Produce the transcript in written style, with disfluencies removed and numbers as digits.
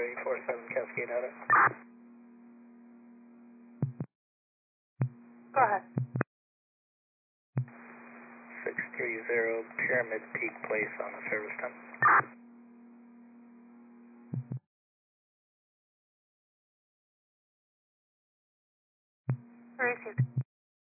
847 Cascade out it. Go ahead. 630 Pyramid Peak Place on the service time. Received.